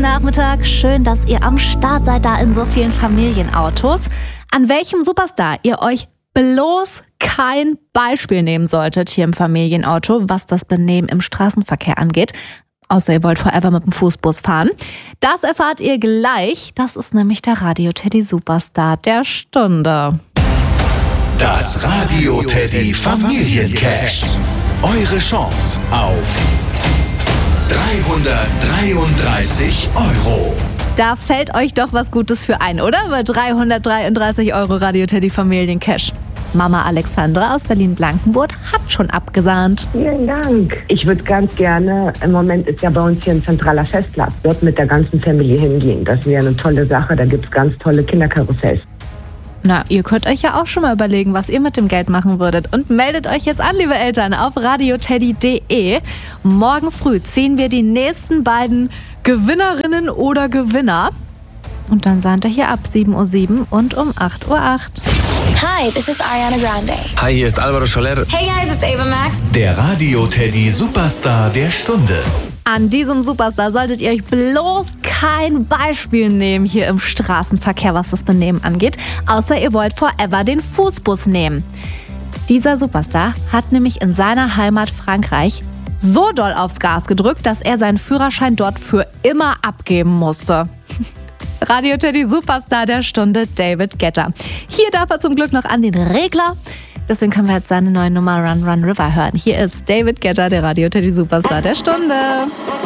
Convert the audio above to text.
Nachmittag. Schön, dass ihr am Start seid, da in so vielen Familienautos. An welchem Superstar ihr euch bloß kein Beispiel nehmen solltet hier im Familienauto, was das Benehmen im Straßenverkehr angeht. Außer ihr wollt forever mit dem Fußbus fahren. Das erfahrt ihr gleich. Das ist nämlich der Radio Teddy Superstar der Stunde. Das Radio Teddy Familiencash. Eure Chance auf 333 €. Da fällt euch doch was Gutes für ein, oder? Bei 333 € Radio Teddy Familiencash. Mama Alexandra aus Berlin-Blankenburg hat schon abgesahnt. Vielen Dank. Ich würde ganz gerne, im Moment ist ja bei uns hier ein zentraler Festplatz, dort mit der ganzen Familie hingehen. Das wäre eine tolle Sache, da gibt es ganz tolle Kinderkarussells. Na, ihr könnt euch ja auch schon mal überlegen, was ihr mit dem Geld machen würdet. Und meldet euch jetzt an, liebe Eltern, auf radioteddy.de. Morgen früh ziehen wir die nächsten beiden Gewinnerinnen oder Gewinner. Und dann seid ihr hier ab 7:07 Uhr und um 8:08 Uhr. Hi, this is Ariana Grande. Hi, hier ist Alvaro Soler. Hey guys, it's Ava Max. Der Radio Teddy Superstar der Stunde. An diesem Superstar solltet ihr euch bloß kein Beispiel nehmen hier im Straßenverkehr, was das Benehmen angeht, außer ihr wollt forever den Fußbus nehmen. Dieser Superstar hat nämlich in seiner Heimat Frankreich so doll aufs Gas gedrückt, dass er seinen Führerschein dort für immer abgeben musste. Radio Teddy Superstar der Stunde, David Guetta. Hier darf er zum Glück noch an den Regler. Deswegen können wir jetzt seine neue Nummer Run Run River hören. Hier ist David Guetta, der Radio Teddy Superstar der Stunde.